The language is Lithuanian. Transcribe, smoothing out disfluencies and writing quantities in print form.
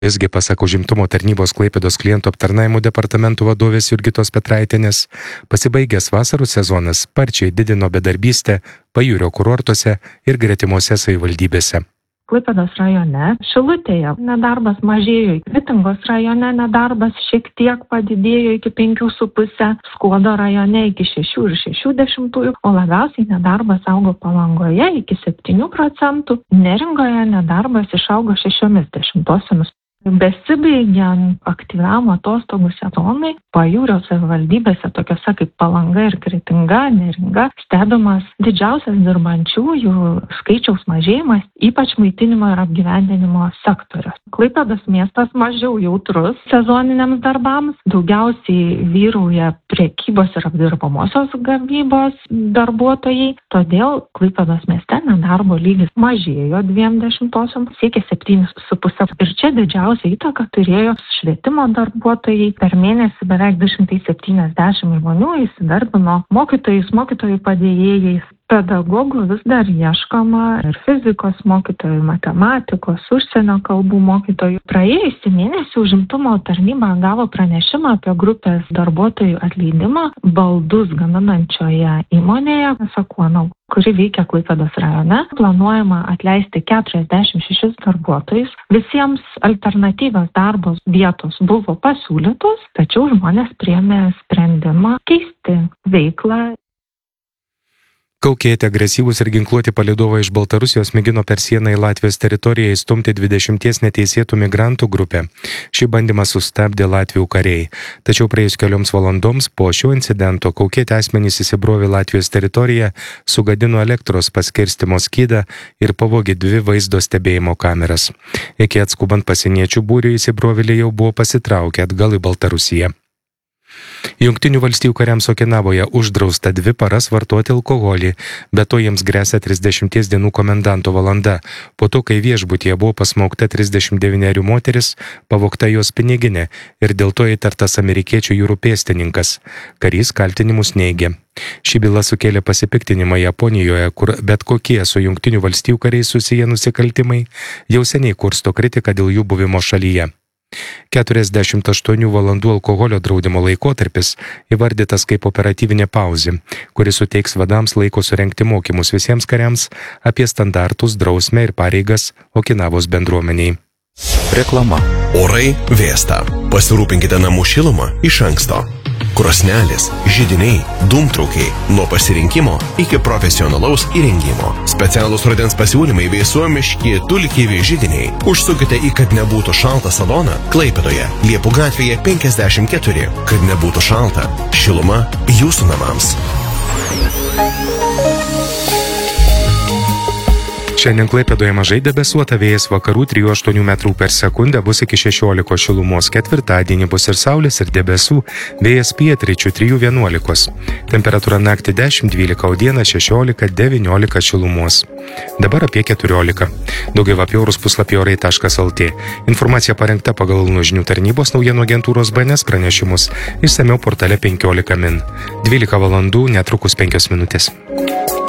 Visgi, pasak užimtumo tarnybos Klaipėdos klientų aptarnavimo departamento vadovės Jurgitos Petraitienės, pasibaigęs vasaros sezonas sparčiai didino bedarbystę pajūrio kurortuose ir gretimose savivaldybėse. Klaipėdos rajone, Šilutėje nedarbas mažėjo, Kretingos rajone nedarbas šiek tiek padidėjo iki 5,5, Skuodo rajone iki 6,6, o labiausiai nedarbas augo Palangoje iki 7%, Neringoje nedarbas išaugo 0,6%. Besibaigiant aktyviam atostogų sezonui, pajūrio savivaldybėse tokiose kaip Palanga ir Kretinga, Neringa, stebimas didžiausias dirbančiųjų skaičiaus mažėjimas, ypač maitinimo ir apgyvendinimo sektorius. Klaipėdos miestas mažiau jautrus sezoniniams darbams, daugiausiai vyrauja prekybos ir apdirbamosios gamybos darbuotojai, todėl Klaipėdos mieste nedarbo lygis mažėjo 0,2, siekia 7,5. Ir čia didžiausia įtaka turėjo švietimo darbuotojai. Per mėnesį beveik 270 žmonių įsidarbino mokytojais, mokytojų padėjėjais. Pedagogų vis dar ieškoma ir fizikos mokytojų, matematikos, užsienio kalbų mokytojų. Praėjusį mėnesį užimtumo tarnyba gavo pranešimą apie grupės darbuotojų atleidimą baldus gaminančioje įmonėje Sakuonau, kuri veikia Klaipėdos rajone. Planuojama atleisti 46 darbuotojus. Visiems alternatyvios darbo vietos buvo pasiūlytos, tačiau žmonės priėmė sprendimą keisti veiklą. Kaukėte agresyvūs ir ginkluoti palydovai iš Baltarusijos mėgino per sieną į Latvijos teritoriją įstumti 20 neteisėtų migrantų grupę. Šį bandymą sustabdė Latvijų kariai. Tačiau praėjus kelioms valandoms po šio incidento Kaukėte asmenys įsibrovė Latvijos teritoriją, sugadino elektros paskirstymo skydą ir pavogė 2 vaizdo stebėjimo kameras. Iki atskubant pasieniečių būrių įsibrovėliai jau buvo pasitraukę atgal į Baltarusiją. Jungtinių valstijų kariams Okinavoje uždrausta 2 paras vartoti alkoholį, be to jiems gresia 30 dienų komendanto valanda, po to, kai viešbutyje buvo pasmaugta 39 moteris, pavogta jos piniginė ir dėl to įtartas amerikiečių jūrų pėstininkas. Karys kaltinimus neigė. Ši byla sukėlė pasipiktinimą Japonijoje, kur bet kokie su Jungtinių valstijų kariais susiję nusikaltimai jau seniai kursto kritiką dėl jų buvimo šalyje. 48 valandų alkoholio draudimo laikotarpis įvardytas kaip operatyvinė pauzė, kuri suteiks vadams laiko surengti mokymus visiems kariams apie standartus, drausmę ir pareigas Okinavos bendruomeniai. Reklama. Orai vėsta. Pasirūpinkite namų šilumą iš anksto. Krosnelės, židiniai, dūmtraukiai, nuo pasirinkimo iki profesionalaus įrengimo. Specialūs rudens pasiūlymai bei suomiški dulkyvi židiniai. Užsukite į Kad nebūtų šalta saloną Klaipėdoje, Liepų gatvėje 54. Kad nebūtų šalta, šiluma jūsų namams. Šiandien Klaipėdoje mažai debesuota, vėjas vakarų 3,8 metrų per sekundę, bus iki 16 šilumos. Ketvirtadienį bus ir saulės, ir debesų, vėjas pietryčių 3,11. Temperatūra naktį 10-12, o dieną 16-19 šilumos. Dabar apie 14. Daugiau apie orus puslapį orai.lt. Informacija parengta pagal žinių tarnybos naujienų agentūros BNS pranešimus. Išsamiau portale 15 min. 12 valandų, netrukus 5 minutės.